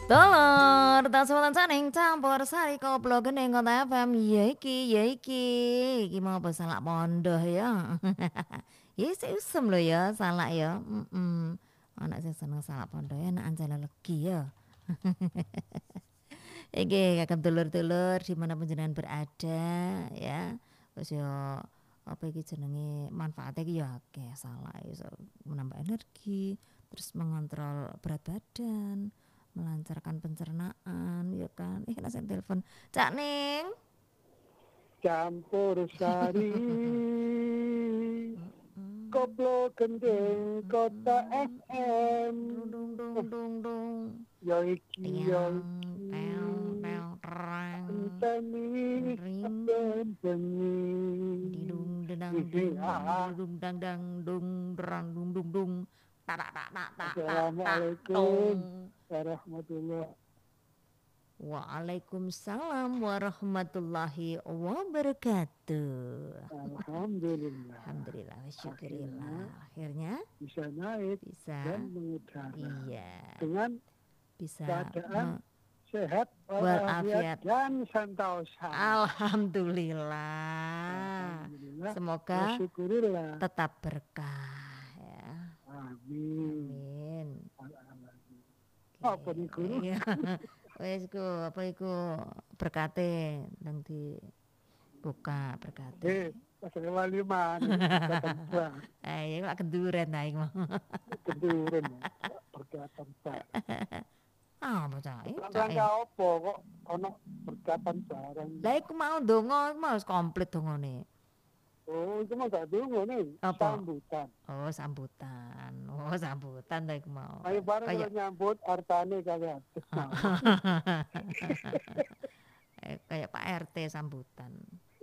Dolor, tasawuran saning campur sari koplo gening kota FM ya iki mau salak pondoh ya. Ya usum lho ya salak ya. Anak sing seneng salak pondoh ya enak ancane legi ya. Iki kagem dulur-dulur dimanapun jenengan berada ya. Terus yo apa iki jenenge manfaatnya iki ya akeh salak iso menambah energi, terus mengontrol berat badan, melancarkan pencernaan ya kan. Langsung telepon. Cak Ning. Campur sari koplo gendeng kota FM Dung dung dung dung. ya iki ya Ring bengi didung dedang dung dung dang dang dung derang dung dung dung tak Assalamualaikum warahmatullahi Waalaikumsalam warahmatullahi wabarakatuh. Alhamdulillah. Alhamdulillah, syukurillah. Akhirnya bisa naik dan mengudara. Iya. Dengan bisa keadaan sehat walafiat dan santosa. Alhamdulillah. Semoga tetap berkah ya. Amin. Apa nih guru? Wes apa iku berkate nang dibuka berkate. Pasal waliman. Ya lak kenduren ta iku. Kenduren. Berkatan Pak. Bocah. Rangka apa kok ono berkatan bareng. Lah iku mau ndonga, iku mau wis komplit dongane. Oh, itu mah gak donga nih. Sambutan. Oh, sambutan. Sambutan ta iku mau. Ayo bareng nyambut artane kalian. Kayak Pak RT sambutan.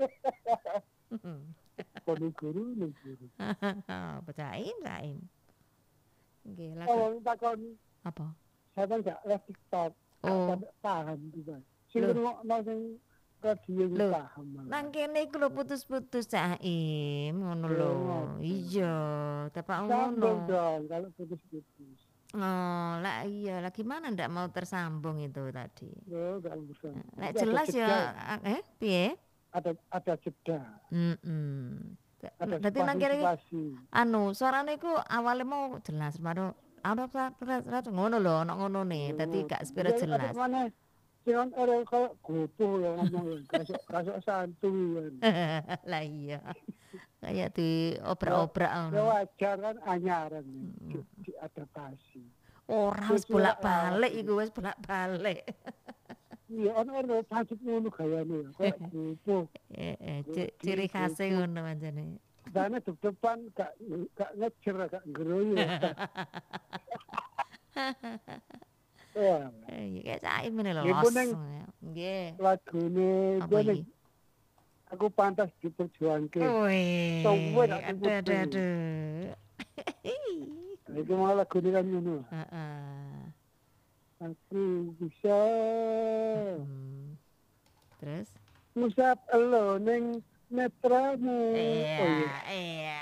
Kono guru. Pecahin. Nggih, lha. Kalau takon apa? Saya kan gak live TikTok. Paham juga. Sing ngrungokno sing radio paham. Nang kene iku lho putus-putus Caim, ngono lho. Iya, tepak ngono. Kalau putus-putus. Oh, lah iya, lah gimana ndak mau tersambung itu tadi? Oh, gak bersambung. Nek jelas ya, piye? Ada jeda. Dadi nang kene suarane iku awale mau jelas, baru ngono lho, ana ngonone. Dadi gak sepiro jelas. Jangan orang kayak gopoh ya ngomong kasok santuy. Lah iya. Kayak di obrak-obrak ngono. Ya wajar kan anyaran diadaptasi. Ora wis bolak-balik iku wis bolak-balik. Iya ono pacet ngono gayane kayak gopoh. Ciri khase ngono pancene. Dane depan gak ngejer gak ngeroyo. Iya, kayak Caim ngene lho. Nggih. Lagune ngene. Aku pantas diperjuangke. Suwe aduh. Iki mau lagune kan ngono. Aku bisa. Terus? Musab elo ning netramu. Iya.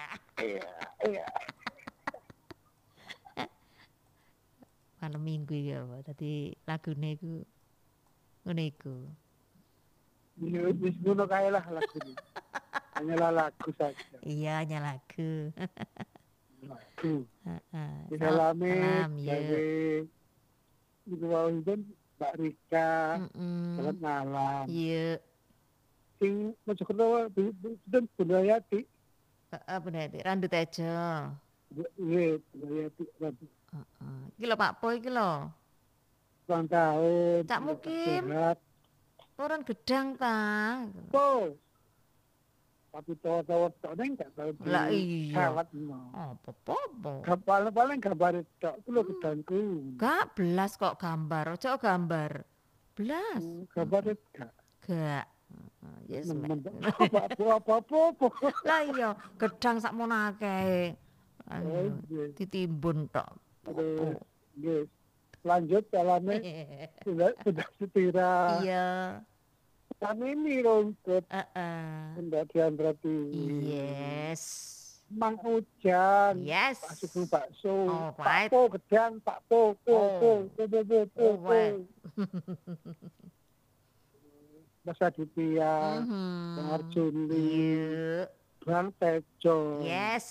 Malam minggu ya, tadi lagune iku ngene iku. Ya wis ngono kae lah lagune. Hanyalah lagu saja. Iya, hanya lagu. Lagu. Salam ya. Iku wonten Mbak Rika. Selamat malam. Iya. Sing Mojokerto dan Bundayati. Bundayati Randu Tejo. Iya, Bundayati Randu. Iki lho Pak Po iki lho. Ulang tahun. Cak Mukim. Orang gedang ta. Po. Tapi tawa-tawa tok ning gak tau. Lah iya. Apa-apa. Paling gambar tok ku lho gedangku. Gak belas kok gambar, ojo gambar. Belas. Gambar gak. Yes, apa-apa. Lah iya, gedang sakmono akeh. Ditimbun tok. Yes. Lanjut jalannya sudah setira. Iya. Kami ini rumput. Pendakian berarti. Yes. Mang Ujan. Yes. Bakso. Pak Po gedang, Pak Po. Mas Aditya, Bang Arjuni, Yuk. Bang Tejo. Yes.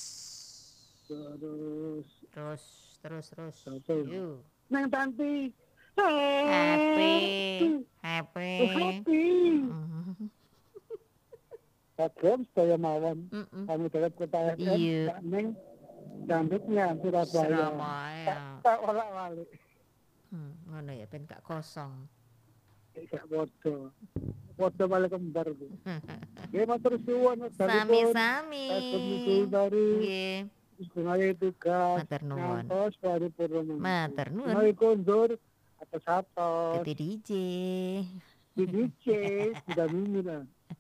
Terus. Yuk. Neng Tanti. Happy. Kagum saya mawon. Kami dalam kota FM. Iya. Mbak Neng. Gambutnya Surabaya. Tak olak walik. Ngono ya, ben gak kosong. Gak bodoh. Bodoh balik kembar. Nggih matur suwun. Sami-sami. Dari Nggih. Sebenarnya tugas. Matur nuwun. Ngantos paripurna. Matur nuwun. Menawi kondur atas. Titi DJ. Di DJ sudah minggu.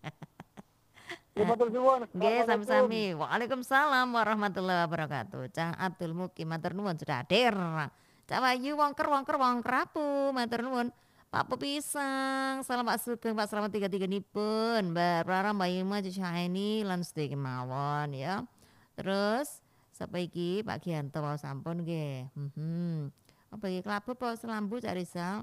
Matur suwun. Nggih, sami-sami. Waalaikumsalam warahmatullahi wabarakatuh. Cah Abdul Mukim matur nuwun sudah hadir. Cak Wayu wongker rapu matur nuwun. Pak Pepisang, salam Pak Sugeng, Pak Slamet 33 nipun. Mbak Prara, Mbak Ima, Cik Syaini lan sedaya kemawon ya. Terus sapa iki Pak Gianto wau sampun nggih. Apa iki kelabu apa selambu Cak Rizal?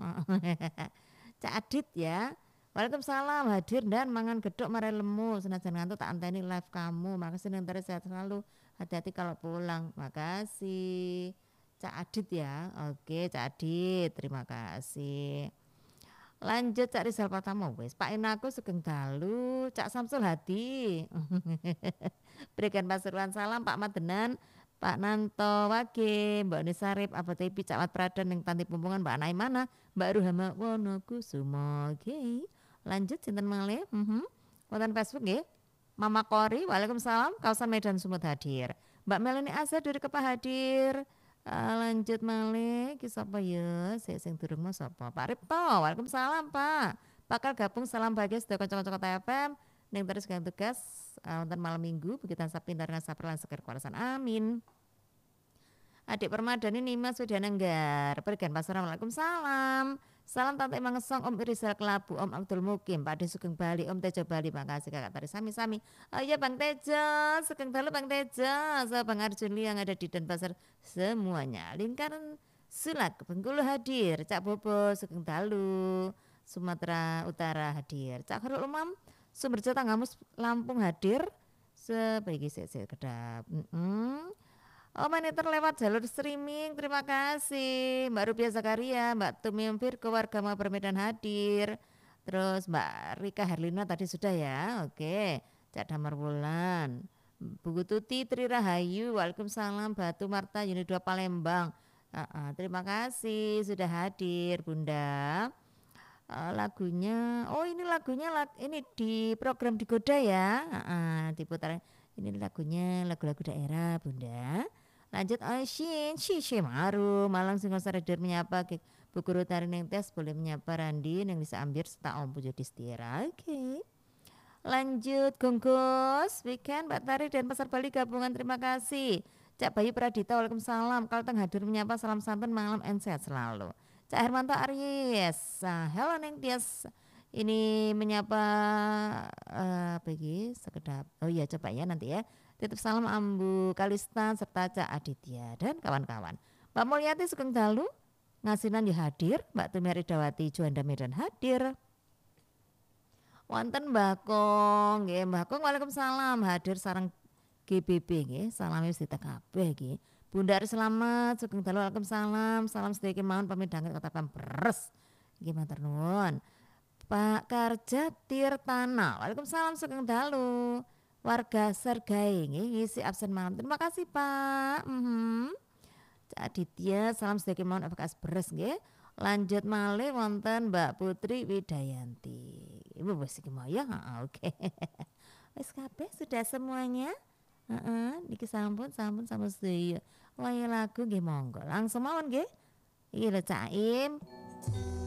Cak Adit ya. Waalaikumsalam, hadir dan mangan gedok marai lemu. Senajan ngantuk tak anteni live kamu. Makasih nang sehat selalu. Hati-hati kalau pulang. Makasih. Cak Adit ya. Oke, Cak Adit. Terima kasih. Lanjut Cak Rizal Pratama wis. Pak Inaku Sugeng dalu. Cak Samsul Hadi. Berikan Pasuruan salam Pak Madenan. Pak Nanto Wage, Mbak Nisarip, Abah Tepi, Cak Wat Pradan yang Tanti Pumpungan, Mbak Naimana, Mbak Ruhama Wonokusumo. Oke. Lanjut sinten malih? Wonten Facebook nggih. Mama Kori, Waalaikumsalam. Kawasan Medan Sumut hadir. Mbak Melani Azhar dari Kepah hadir. Lanjut malih ki sapa ya? Sing durung mau sapa? Pak Ripto, Waalaikumsalam Pak. Bakal gabung salam bahagia sedaya kanca-kanca Kota FM ning terus gang tugas wonten malam Minggu begitu tansah pintar sabar lan seger kuarasan. Amin. Adik Permadani Nima sudah nenggar. Pergan Pasuruan, Waalaikumsalam. Salam Tante Mangesong, Om Irizal Kelabu, Om Abdul Mukim, Pak De Sugeng Bali, Om Tejo Bali. Makasih Kakak Tari sami-sami. Oh iya Bang Tejo, Sugeng dalu Bang Tejo. So Bang Arjuni yang ada di Denpasar semuanya. Lingkaran Sulak Bengkulu hadir. Cak Bobo Sugeng dalu. Sumatera Utara hadir. Cak Khairul Umam Sumberjo Tanggamus Lampung hadir. Sebagai kedap. Oh monitor lewat jalur streaming, terima kasih Mbak Rupiah Zakaria, Mbak Tumim Virgo warga Mabar Medan hadir. Terus Mbak Rika Herlina tadi sudah ya, oke. Cak Damar Wulan, Bu Tuti Tri Rahayu, Waalaikumsalam Batu Marta Unit 2 Palembang. Terima kasih sudah hadir Bunda. Lagunya, oh ini lagunya ini di program Digoda ya, diputar. Ini lagunya lagu-lagu daerah Bunda. Lanjut Aisin, Shishe Maru, Malang Singosari hadir menyapa Bu Guru Tari Neng Tes boleh menyapa Randi yang bisa ambil serta Om Pujo Distira. Oke. Lanjut Gonggos, weekend Mbak Tari dan Pasar Bali gabungan terima kasih. Cak Bayu Pradita, Waalaikumsalam. Kalteng hadir menyapa salam santun malam and sehat selalu. Cak Hermanto Aries, hello Neng Tias. Ini menyapa pergi sekedap. Oh iya coba ya nanti ya. Titip salam Ambu Kalista serta Cak Aditya dan kawan-kawan. Mbak Mulyati Sugeng dalu ngasinan ya hadir. Mbak Tumiari Dawati Juanda Medan hadir. Wonten Mbak Kong, nggih Mbak Kong Waalaikumsalam hadir sareng GBB nggih. Salam wis kabeh nggih. Bunda Ari selamat Sugeng dalu Waalaikumsalam. Salam sedaya kemawon pamit danget Kota Pemberes. Nggih matur nuwun. Pak Karja Tirtana, Waalaikumsalam Sugeng dalu. Warga Sergai ngisi absen malam. Terima kasih Pak. Cak Aditya, salam sedaya kemawon FKS beres nggih. Lanjut malih wonten Mbak Putri Widayanti. Ibu wis iki mau ya? Oke. Wis kabeh sudah semuanya? Niki sampun sampun sedaya. Wae lagu nggih monggo. Langsung mawon nggih. Iki lho Cak Im.